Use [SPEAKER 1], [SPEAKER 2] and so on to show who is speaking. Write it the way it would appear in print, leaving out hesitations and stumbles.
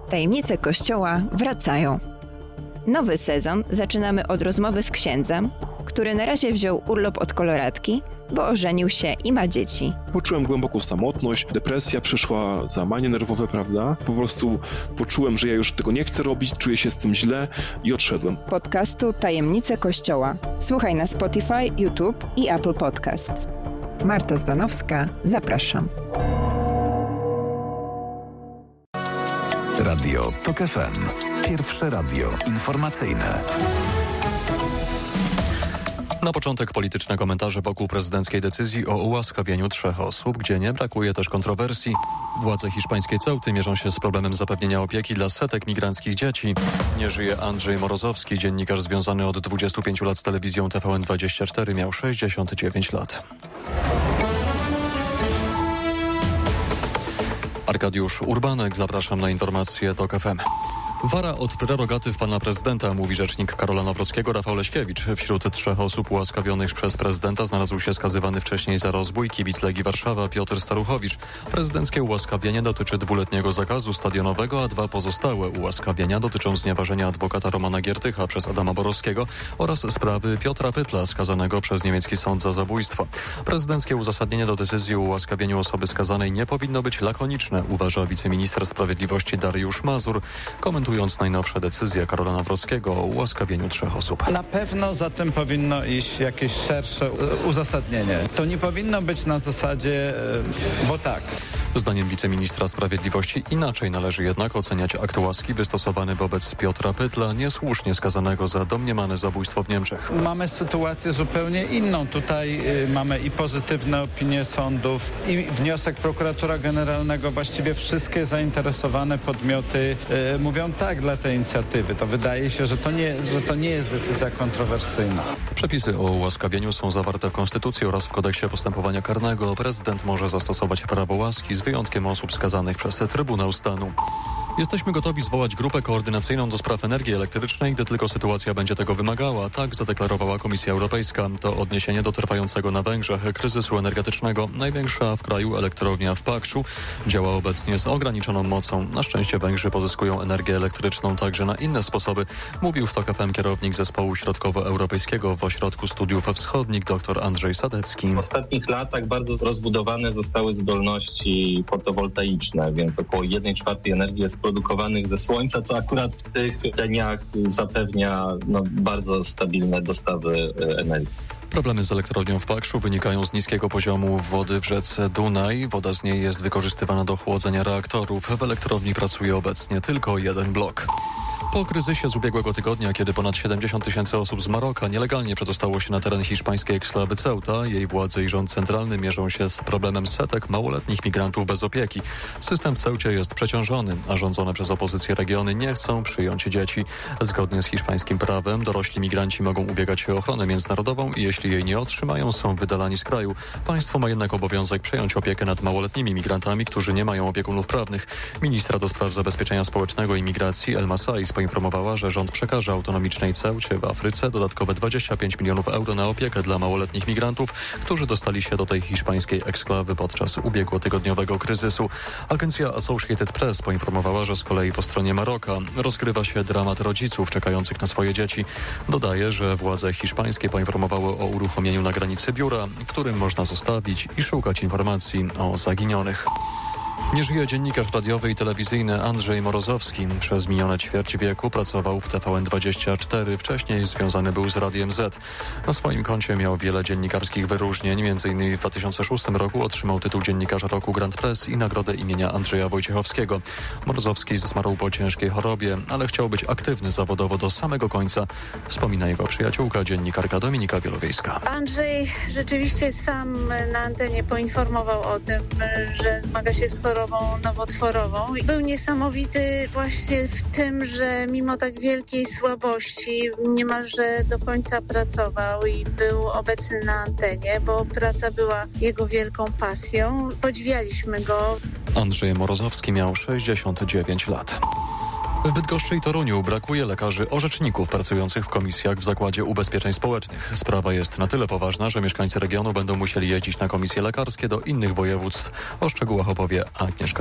[SPEAKER 1] Tajemnice Kościoła wracają. Nowy sezon zaczynamy od rozmowy z księdzem, który na razie wziął urlop od koloratki, bo ożenił się i ma dzieci.
[SPEAKER 2] Poczułem głęboką samotność, depresja przyszła, załamanie nerwowe, prawda? Po prostu poczułem, że ja już tego nie chcę robić, czuję się z tym źle i odszedłem.
[SPEAKER 1] Podcastu Tajemnice Kościoła. Słuchaj na Spotify, YouTube i Apple Podcasts. Marta Zdanowska, zapraszam.
[SPEAKER 3] Radio TOK FM. Pierwsze radio informacyjne.
[SPEAKER 4] Na początek polityczne komentarze wokół prezydenckiej decyzji o ułaskawieniu 3 osób, gdzie nie brakuje też kontrowersji. Władze hiszpańskiej Ceuty mierzą się z problemem zapewnienia opieki dla setek migranckich dzieci. Nie żyje Andrzej Morozowski, dziennikarz związany od 25 lat z telewizją TVN24, miał 69 lat. Arkadiusz Urbanek, zapraszam na informacje TOK FM. Wara od prerogatyw pana prezydenta, mówi rzecznik Karola Nawrockiego Rafał Leśkiewicz. Wśród 3 osób ułaskawionych przez prezydenta znalazł się skazywany wcześniej za rozbój kibic Legii Warszawa Piotr Staruchowicz. Prezydenckie ułaskawienie dotyczy 2-letniego zakazu stadionowego, a 2 pozostałe ułaskawienia dotyczą znieważenia adwokata Romana Giertycha przez Adama Borowskiego oraz sprawy Piotra Pytla, skazanego przez niemiecki sąd za zabójstwo. Prezydenckie uzasadnienie do decyzji o ułaskawieniu osoby skazanej nie powinno być lakoniczne, uważa wiceminister sprawiedliwości Dariusz Mazur, komentując najnowsze decyzje Karola Nawrockiego o ułaskawieniu 3 osób.
[SPEAKER 5] Na pewno za tym powinno iść jakieś szersze uzasadnienie. To nie powinno być na zasadzie, bo tak.
[SPEAKER 4] Zdaniem wiceministra sprawiedliwości inaczej należy jednak oceniać akt łaski wystosowany wobec Piotra Pytla, niesłusznie skazanego za domniemane zabójstwo w Niemczech.
[SPEAKER 5] Mamy sytuację zupełnie inną. Tutaj mamy i pozytywne opinie sądów, i wniosek prokuratora generalnego. Właściwie wszystkie zainteresowane podmioty mówią tak dla tej inicjatywy. To wydaje się, że to nie jest decyzja kontrowersyjna.
[SPEAKER 4] Przepisy o ułaskawieniu są zawarte w Konstytucji oraz w Kodeksie Postępowania Karnego. Prezydent może zastosować prawo łaski z wyjątkiem osób skazanych przez Trybunał Stanu. Jesteśmy gotowi zwołać grupę koordynacyjną do spraw energii elektrycznej, gdy tylko sytuacja będzie tego wymagała. Tak zadeklarowała Komisja Europejska. To odniesienie do trwającego na Węgrzech kryzysu energetycznego. Największa w kraju elektrownia w Pakszu działa obecnie z ograniczoną mocą. Na szczęście Węgrzy pozyskują energię elektryczną także na inne sposoby, mówił w TOK FM kierownik zespołu środkowoeuropejskiego w Ośrodku Studiów Wschodnich dr Andrzej Sadecki.
[SPEAKER 6] W ostatnich latach bardzo rozbudowane zostały zdolności fotowoltaiczne, więc około 1/4 energii jest produkowanych ze słońca, co akurat w tych dniach zapewnia bardzo stabilne dostawy energii.
[SPEAKER 4] Problemy z elektrownią w Pakszu wynikają z niskiego poziomu wody w rzece Dunaj. Woda z niej jest wykorzystywana do chłodzenia reaktorów. W elektrowni pracuje obecnie tylko 1 blok. Po kryzysie z ubiegłego tygodnia, kiedy ponad 70 000 osób z Maroka nielegalnie przedostało się na teren hiszpańskiej eksklawy Ceuta, jej władze i rząd centralny mierzą się z problemem setek małoletnich migrantów bez opieki. System w Ceucie jest przeciążony, a rządzone przez opozycję regiony nie chcą przyjąć dzieci. Zgodnie z hiszpańskim prawem dorośli migranci mogą ubiegać się o ochronę międzynarodową i jeśli jej nie otrzymają, są wydalani z kraju. Państwo ma jednak obowiązek przejąć opiekę nad małoletnimi migrantami, którzy nie mają opiekunów prawnych. Ministra do spraw zabezpieczenia społecznego i migracji El Masais poinformowała, że rząd przekaże autonomicznej Ceucie w Afryce dodatkowe 25 milionów euro na opiekę dla małoletnich migrantów, którzy dostali się do tej hiszpańskiej eksklawy podczas ubiegłotygodniowego kryzysu. Agencja Associated Press poinformowała, że z kolei po stronie Maroka rozgrywa się dramat rodziców czekających na swoje dzieci. Dodaje, że władze hiszpańskie poinformowały o uruchomieniu na granicy biura, w którym można zostawić i szukać informacji o zaginionych. Nie żyje dziennikarz radiowy i telewizyjny Andrzej Morozowski. Przez minione ćwierć wieku pracował w TVN24. Wcześniej związany był z Radiem Z. Na swoim koncie miał wiele dziennikarskich wyróżnień. M.in. w 2006 roku otrzymał tytuł Dziennikarza Roku Grand Press i nagrodę imienia Andrzeja Wojciechowskiego. Morozowski zmarł po ciężkiej chorobie, ale chciał być aktywny zawodowo do samego końca. Wspomina jego przyjaciółka, dziennikarka Dominika Wielowiejska.
[SPEAKER 7] Andrzej rzeczywiście sam na antenie poinformował o tym, że zmaga się z chorobą nowotworową. Był niesamowity właśnie w tym, że mimo tak wielkiej słabości niemalże do końca pracował i był obecny na antenie, bo praca była jego wielką pasją. Podziwialiśmy go.
[SPEAKER 4] Andrzej Morozowski miał 69 lat. W Bydgoszczy i Toruniu brakuje lekarzy orzeczników pracujących w komisjach w Zakładzie Ubezpieczeń Społecznych. Sprawa jest na tyle poważna, że mieszkańcy regionu będą musieli jeździć na komisje lekarskie do innych województw. O szczegółach opowie Agnieszka